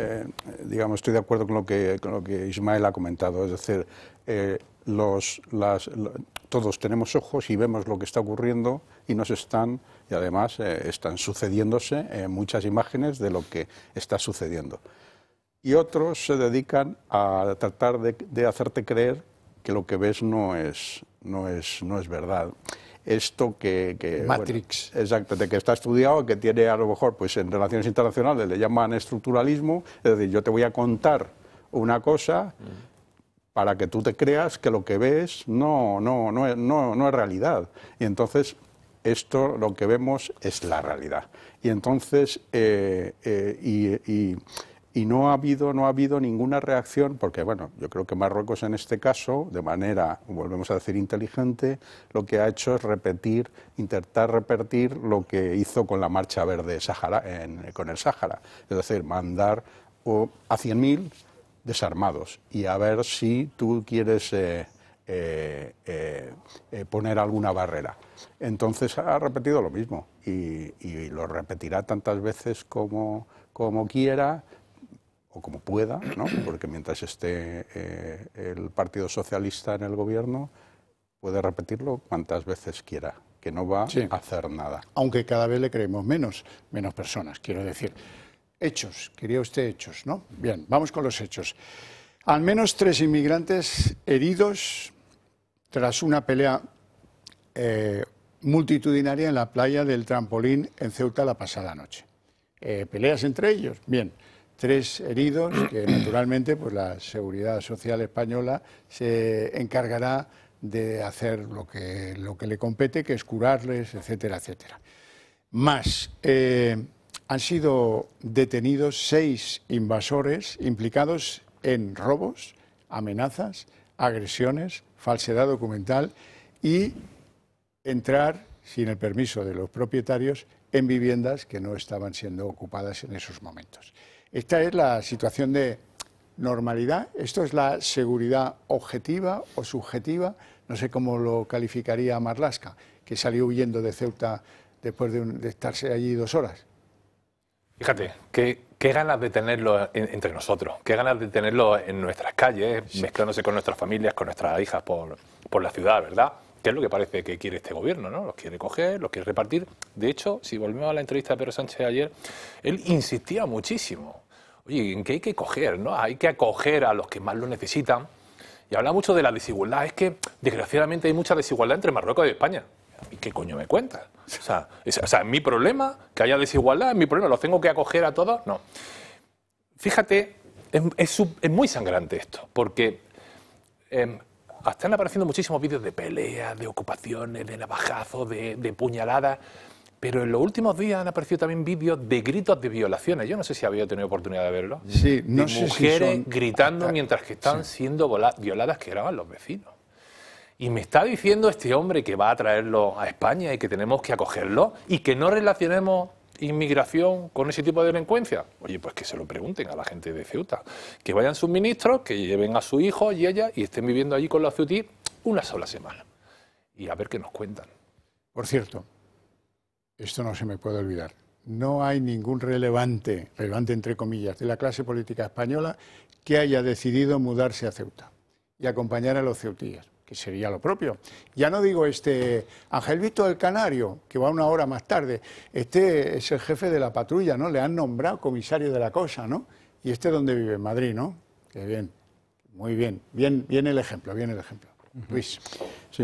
digamos, estoy de acuerdo con lo que Ismael ha comentado, es decir, todos tenemos ojos y vemos lo que está ocurriendo y y además están sucediéndose muchas imágenes de lo que está sucediendo. Y otros se dedican a tratar de hacerte creer que lo que ves no es verdad. Esto que Matrix. Bueno, exacto, de que está estudiado, que tiene a lo mejor pues en relaciones internacionales le llaman estructuralismo, es decir, yo te voy a contar una cosa para que tú te creas que lo que ves no es realidad. Y entonces esto lo que vemos es la realidad. Y entonces y no ha habido ninguna reacción, porque bueno, yo creo que Marruecos en este caso, de manera, volvemos a decir, inteligente, lo que ha hecho es intentar repetir lo que hizo con la Marcha Verde con el Sáhara, es decir, mandar a 100.000 desarmados y a ver si tú quieres poner alguna barrera. Entonces ha repetido lo mismo y lo repetirá tantas veces como quiera o como pueda, ¿no? Porque mientras esté el Partido Socialista en el gobierno puede repetirlo cuantas veces quiera, que no va a hacer nada. Aunque cada vez le creemos menos personas, quiero decir. Hechos, quería usted hechos, ¿no? Bien, vamos con los hechos. Al menos 3 inmigrantes heridos tras una pelea multitudinaria en la playa del Trampolín en Ceuta la pasada noche. ¿Peleas entre ellos? Bien. 3 heridos que naturalmente pues la Seguridad Social Española se encargará de hacer lo que le compete, que es curarles, etcétera, etcétera. Más, han sido detenidos 6 invasores implicados en robos, amenazas, agresiones, falsedad documental y entrar sin el permiso de los propietarios en viviendas que no estaban siendo ocupadas en esos momentos. Esta es la situación de normalidad. Esto es la seguridad objetiva o subjetiva. No sé cómo lo calificaría Marlaska, que salió huyendo de Ceuta después de estarse allí 2 horas. Fíjate, qué ganas de tenerlo entre nosotros, qué ganas de tenerlo en nuestras calles, mezclándose con nuestras familias, con nuestras hijas por la ciudad, ¿verdad? Que es lo que parece que quiere este gobierno, ¿no? Los quiere coger, los quiere repartir. De hecho, si volvemos a la entrevista de Pedro Sánchez ayer, él insistía muchísimo. Oye, en que hay que coger, ¿no? Hay que acoger a los que más lo necesitan. Y habla mucho de la desigualdad. Es que, desgraciadamente, hay mucha desigualdad entre Marruecos y España. ¿Y qué coño me cuentas? O sea, ¿es mi problema que haya desigualdad? ¿Es mi problema? ¿Los tengo que acoger a todos? No. Fíjate, es muy sangrante esto, porque están apareciendo muchísimos vídeos de peleas, de ocupaciones, de navajazos, de puñaladas, pero en los últimos días han aparecido también vídeos de gritos de violaciones. Yo no sé si había tenido oportunidad de verlo. Sí, no de sé mujeres si son... gritando mientras que están siendo violadas, que graban los vecinos. Y me está diciendo este hombre que va a traerlo a España y que tenemos que acogerlo y que no relacionemos inmigración con ese tipo de delincuencia. Oye, pues que se lo pregunten a la gente de Ceuta. Que vayan sus ministros, que lleven a su hijo y ella y estén viviendo allí con los ceutíes una sola semana. Y a ver qué nos cuentan. Por cierto, esto no se me puede olvidar. No hay ningún relevante entre comillas, de la clase política española que haya decidido mudarse a Ceuta y acompañar a los ceutíes, que sería lo propio. Ya no digo Ángel Víctor el Canario, que va 1 hora más tarde, este es el jefe de la patrulla, ¿no? Le han nombrado comisario de la cosa, ¿no? Y ¿dónde vive? En Madrid, ¿no? Qué bien, muy bien, bien el ejemplo, Luis. Sí,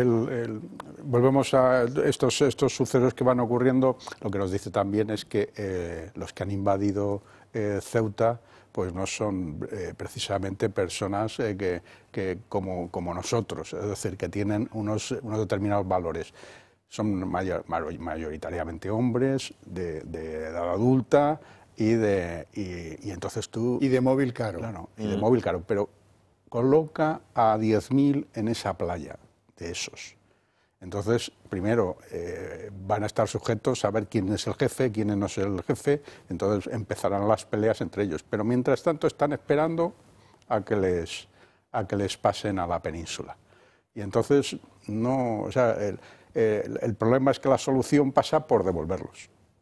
volvemos a estos sucesos que van ocurriendo. Lo que nos dice también es que los que han invadido Ceuta pues no son precisamente personas que como nosotros, es decir, que tienen unos determinados valores. Son mayoritariamente hombres de edad adulta y entonces tú... Y de móvil caro. Claro, y de móvil caro, pero coloca a 10.000 en esa playa de esos. Entonces, primero, van a estar sujetos a ver quién es el jefe, quién no es el jefe, entonces empezarán las peleas entre ellos. Pero mientras tanto están esperando a que les pasen a la península. Y entonces, no, o sea, el problema es que la solución pasa por devolverlos.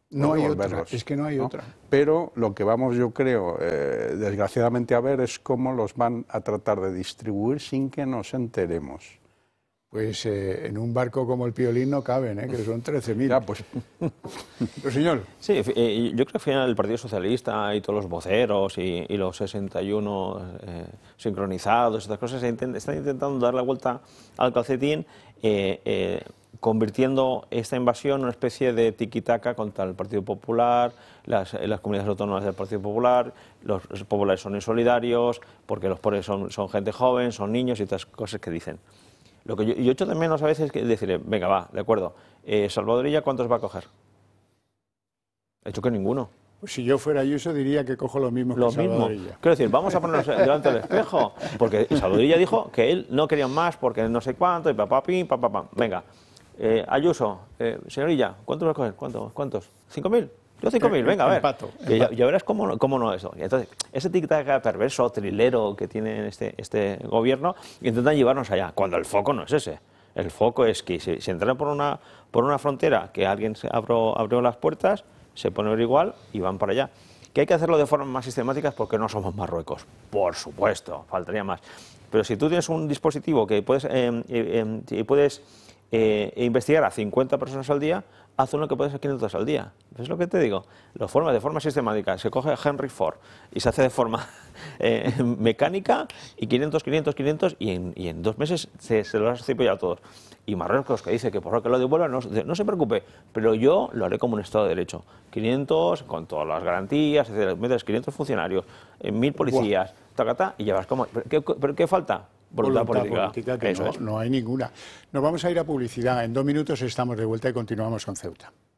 No hay otra, devolverlos, es que no hay otra. Pero lo que vamos, yo creo, desgraciadamente a ver es cómo los van a tratar de distribuir sin que nos enteremos. Pues en un barco como el Piolín no caben, que son 13.000. Ya, pues. Pero señor. Sí, yo creo que al final el Partido Socialista y todos los voceros y los 61 sincronizados, estas cosas, están intentando dar la vuelta al calcetín, convirtiendo esta invasión en una especie de tiquitaca contra el Partido Popular, las comunidades autónomas del Partido Popular, los populares son insolidarios, porque los pobres son gente joven, son niños y otras cosas que dicen. Lo que yo echo de menos a veces es decirle, venga, va, de acuerdo, Salvador Illa, ¿cuántos va a coger? He hecho que ninguno. Pues si yo fuera Ayuso diría que cojo lo mismo que Salvador Illa. Quiero decir, vamos a ponernos delante del espejo, porque Salvador Illa dijo que él no quería más porque no sé cuánto, y papapim, papapam. Venga, Ayuso, señor Illa, ¿cuántos va a coger? ¿Cuántos? ¿5.000? Yo 5.000, venga, a ver. Empato. Ya verás cómo no es eso. Entonces, ese tic-tac perverso, trilero que tiene este gobierno, intentan llevarnos allá, cuando el foco no es ese. El foco es que si entran por una frontera, que alguien abrió las puertas, se pone igual y van para allá. Que hay que hacerlo de formas más sistemáticas porque no somos Marruecos. Por supuesto, faltaría más. Pero si tú tienes un dispositivo que puedes investigar a 50 personas al día, haz uno que puedes a 500 al día. ¿Ves lo que te digo? De forma sistemática. Se coge a Henry Ford y se hace de forma mecánica y 500 y en 2 meses se los has cepillado a todos. Y Marruecos, que dice que por lo que lo devuelva, no se preocupe, pero yo lo haré como un Estado de Derecho. 500 con todas las garantías, etcétera. Metes 500 funcionarios, 1.000 policías, tacatá, y ya vas como... ¿Pero qué falta? Voluntad política que no hay ninguna. Nos vamos a ir a publicidad. En 2 minutos estamos de vuelta y continuamos con Ceuta.